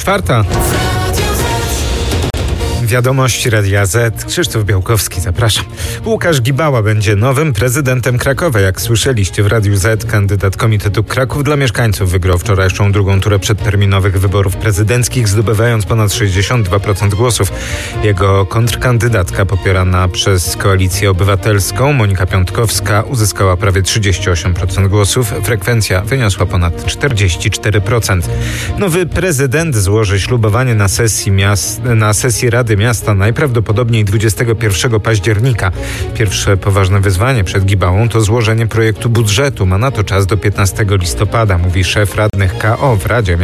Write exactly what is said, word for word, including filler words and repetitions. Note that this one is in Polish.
Czwarta. Wiadomości Radia Z. Krzysztof Białkowski, zapraszam. Łukasz Gibała będzie nowym prezydentem Krakowa. Jak słyszeliście w Radiu Z, kandydat Komitetu Kraków dla Mieszkańców wygrał wczorajszą drugą turę przedterminowych wyborów prezydenckich, zdobywając ponad sześćdziesiąt dwa procent głosów. Jego kontrkandydatka, popierana przez Koalicję Obywatelską, Monika Piątkowska, uzyskała prawie trzydzieści osiem procent głosów. Frekwencja wyniosła ponad czterdzieści cztery procent. Nowy prezydent złoży ślubowanie na sesji, miast, na sesji Rady Miasta najprawdopodobniej dwudziestego pierwszego października. Pierwsze poważne wyzwanie przed Gibałą to złożenie projektu budżetu. Ma na to czas do piętnastego listopada, mówi szef radnych K O w Radzie